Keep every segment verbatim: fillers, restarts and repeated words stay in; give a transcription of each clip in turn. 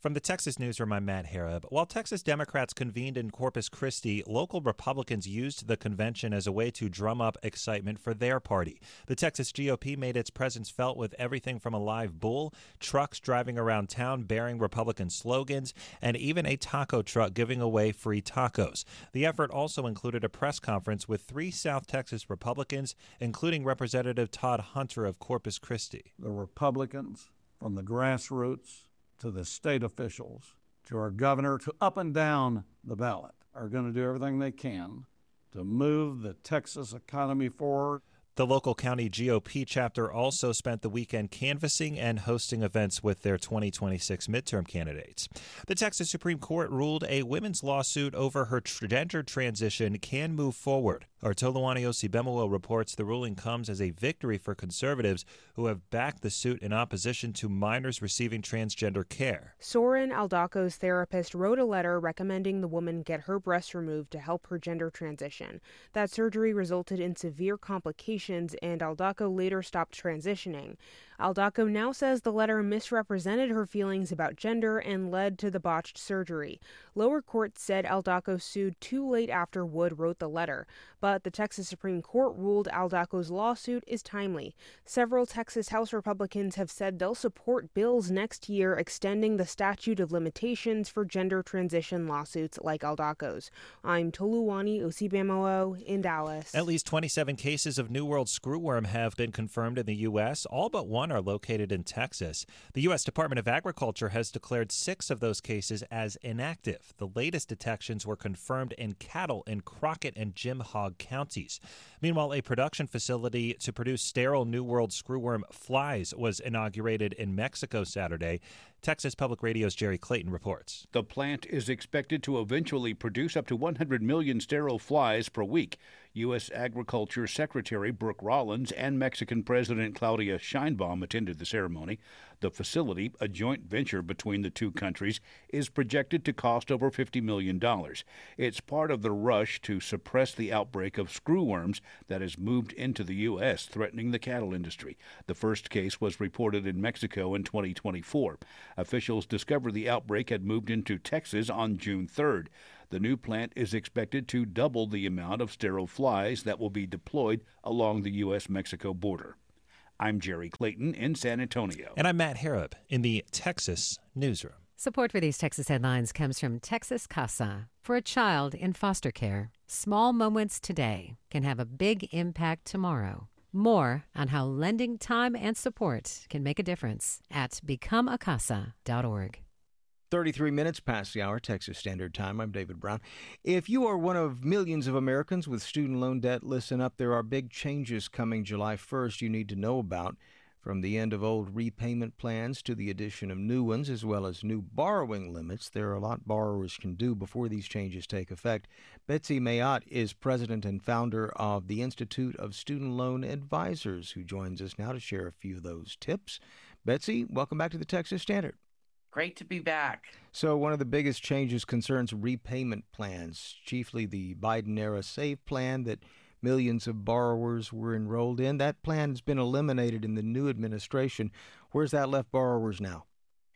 From the Texas Newsroom, I'm Matt Harab. While Texas Democrats convened in Corpus Christi, local Republicans used the convention as a way to drum up excitement for their party. The Texas G O P made its presence felt with everything from a live bull, trucks driving around town bearing Republican slogans, and even a taco truck giving away free tacos. The effort also included a press conference with three South Texas Republicans, including Representative Todd Hunter of Corpus Christi. The Republicans, from the grassroots to the state officials, to our governor, to up and down the ballot, are going to do everything they can to move the Texas economy forward. The local county G O P chapter also spent the weekend canvassing and hosting events with their twenty twenty-six midterm candidates. The Texas Supreme Court ruled a women's lawsuit over her gender transition can move forward. Our Toluwani Osibemowo reports the ruling comes as a victory for conservatives who have backed the suit in opposition to minors receiving transgender care. Soren Aldaco's therapist wrote a letter recommending the woman get her breasts removed to help her gender transition. That surgery resulted in severe complications, and Aldaco later stopped transitioning. Aldaco now says the letter misrepresented her feelings about gender and led to the botched surgery. Lower court said Aldaco sued too late after Wood wrote the letter, but the Texas Supreme Court ruled Aldaco's lawsuit is timely. Several Texas House Republicans have said they'll support bills next year extending the statute of limitations for gender transition lawsuits like Aldaco's. I'm Toluwani Osibemowo in Dallas. At least twenty-seven cases of New World screwworm have been confirmed in the U S. All but one are located in Texas. The U S Department of Agriculture has declared six of those cases as inactive. The latest detections were confirmed in cattle in Crockett and Jim Hogg counties. Meanwhile, a production facility to produce sterile New World screwworm flies was inaugurated in Mexico Saturday. Texas Public Radio's Jerry Clayton reports. The plant is expected to eventually produce up to one hundred million sterile flies per week. U S. Agriculture Secretary Brooke Rollins and Mexican President Claudia Sheinbaum attended the ceremony. The facility, a joint venture between the two countries, is projected to cost over fifty million dollars. It's part of the rush to suppress the outbreak of screwworms that has moved into the U S, threatening the cattle industry. The first case was reported in Mexico in twenty twenty-four. Officials discovered the outbreak had moved into Texas on June third. The new plant is expected to double the amount of sterile flies that will be deployed along the U S Mexico border. I'm Jerry Clayton in San Antonio. And I'm Matt Harab in the Texas Newsroom. Support for these Texas headlines comes from Texas Casa. For a child in foster care, small moments today can have a big impact tomorrow. More on how lending time and support can make a difference at become a casa dot org. thirty-three minutes past the hour, Texas Standard Time. I'm David Brown. If you are one of millions of Americans with student loan debt, listen up. There are big changes coming July first you need to know about. From the end of old repayment plans to the addition of new ones, as well as new borrowing limits, there are a lot borrowers can do before these changes take effect. Betsy Mayotte is president and founder of the Institute of Student Loan Advisors, who joins us now to share a few of those tips. Betsy, welcome back to the Texas Standard. Great to be back. So one of the biggest changes concerns repayment plans, chiefly the Biden-era SAVE plan that millions of borrowers were enrolled in. That plan has been eliminated in the new administration. Where's that left borrowers now?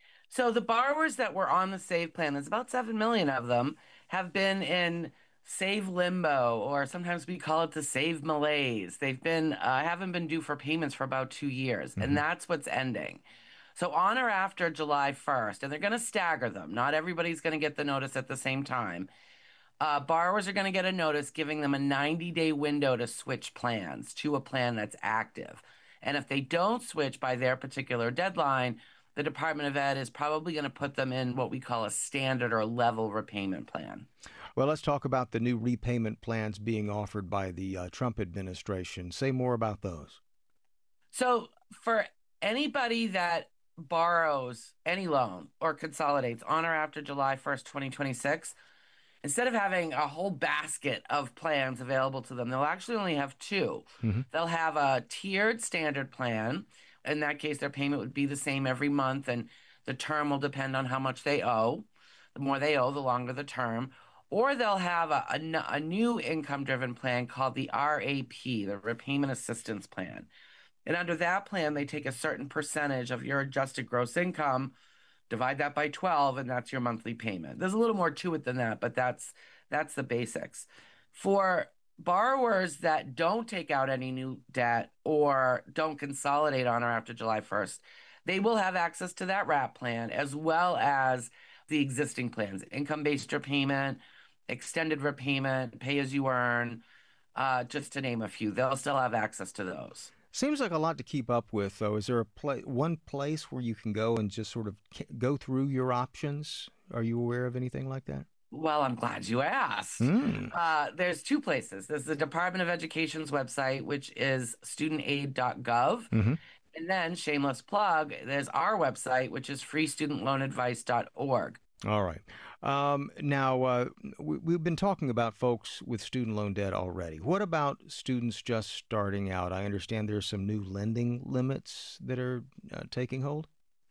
So the borrowers that were on the SAVE plan, there's about seven million of them, have been in SAVE limbo, or sometimes we call it the SAVE malaise. They've been uh, haven't been due for payments for about two years, mm-hmm. and that's what's ending. So on or after July first, and they're going to stagger them. Not everybody's going to get the notice at the same time. Uh, borrowers are going to get a notice giving them a ninety-day window to switch plans to a plan that's active. And if they don't switch by their particular deadline, the Department of Ed is probably going to put them in what we call a standard or level repayment plan. Well, let's talk about the new repayment plans being offered by the uh, Trump administration. Say more about those. So for anybody that borrows any loan or consolidates on or after July first, twenty twenty-six, instead of having a whole basket of plans available to them, they'll actually only have two. Mm-hmm. They'll have a tiered standard plan. In that case, their payment would be the same every month, and the term will depend on how much they owe. The more they owe, the longer the term. Or they'll have a, a, a new income-driven plan called the R A P, the Repayment Assistance Plan. And under that plan, they take a certain percentage of your adjusted gross income Divide that by twelve, and that's your monthly payment. There's a little more to it than that, but that's that's the basics. For borrowers that don't take out any new debt or don't consolidate on or after July first, they will have access to that wrap plan as well as the existing plans, income-based repayment, extended repayment, pay-as-you-earn, uh, just to name a few. They'll still have access to those. Seems like a lot to keep up with, though. Is there a pla- one place where you can go and just sort of go through your options? Are you aware of anything like that? Well, I'm glad you asked. Mm. Uh, there's two places. There's the Department of Education's website, which is student aid dot gov. Mm-hmm. And then, shameless plug, there's our website, which is free student loan advice dot org. All right. Um, now, uh, we, we've been talking about folks with student loan debt already. What about students just starting out? I understand there's some new lending limits that are uh, taking hold.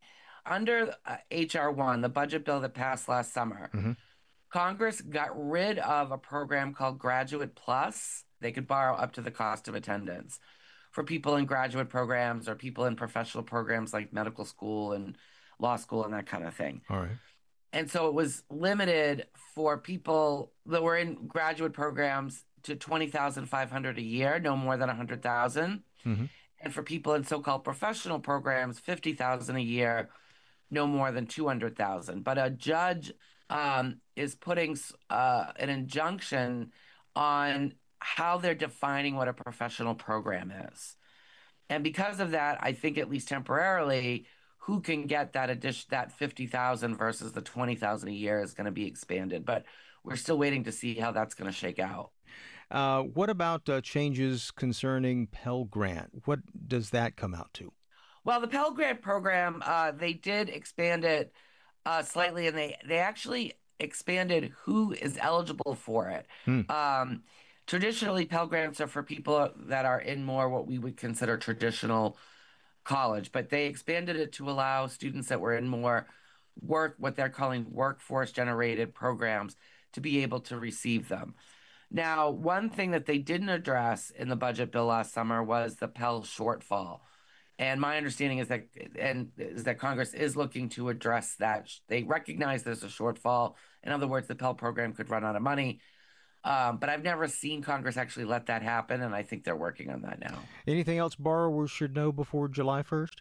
Under uh, H R one, the budget bill that passed last summer, Mm-hmm. Congress got rid of a program called Graduate Plus. They could borrow up to the cost of attendance for people in graduate programs or people in professional programs like medical school and law school and that kind of thing. All right. And so it was limited for people that were in graduate programs to twenty thousand five hundred dollars a year, no more than one hundred thousand dollars. Mm-hmm. And for people in so-called professional programs, fifty thousand dollars a year, no more than two hundred thousand dollars. But a judge um, is putting uh, an injunction on how they're defining what a professional program is. And because of that, I think at least temporarily, who can get that addition, that fifty thousand versus the twenty thousand a year is going to be expanded. But we're still waiting to see how that's going to shake out. Uh, what about uh, changes concerning Pell Grant? What does that come out to? Well, the Pell Grant program, uh, they did expand it uh, slightly, and they, they actually expanded who is eligible for it. Hmm. Um, traditionally, Pell Grants are for people that are in more what we would consider traditional college, but they expanded it to allow students that were in more work, what they're calling workforce generated programs, to be able to receive them. Now, one thing that they didn't address in the budget bill last summer was the Pell shortfall. And my understanding is that and is that Congress is looking to address that. They recognize there's a shortfall. In other words, the Pell program could run out of money. Um, but I've never seen Congress actually let that happen, and I think they're working on that now. Anything else borrowers should know before July first?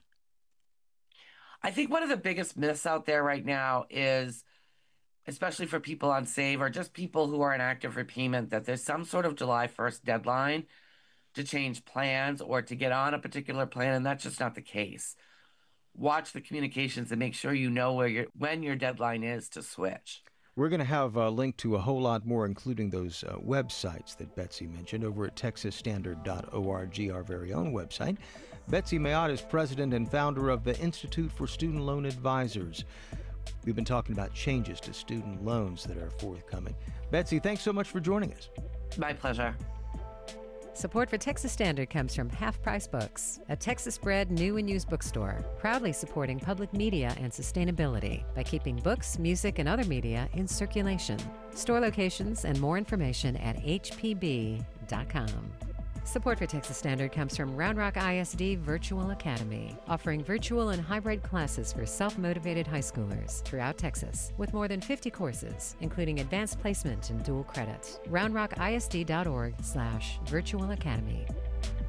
I think one of the biggest myths out there right now is, especially for people on SAVE or just people who are in active repayment, that there's some sort of July first deadline to change plans or to get on a particular plan, and that's just not the case. Watch the communications and make sure you know where your when your deadline is to switch. We're going to have a link to a whole lot more, including those uh, websites that Betsy mentioned, over at texas standard dot org, our very own website. Betsy Mayotte is president and founder of the Institute for Student Loan Advisors. We've been talking about changes to student loans that are forthcoming. Betsy, thanks so much for joining us. My pleasure. Support for Texas Standard comes from Half Price Books, a Texas-bred new and used bookstore, proudly supporting public media and sustainability by keeping books, music, and other media in circulation. Store locations and more information at h p b dot com. Support for Texas Standard comes from Round Rock I S D Virtual Academy, offering virtual and hybrid classes for self-motivated high schoolers throughout Texas, with more than fifty courses, including advanced placement and dual credit. round rock I S D dot org slash virtual academy.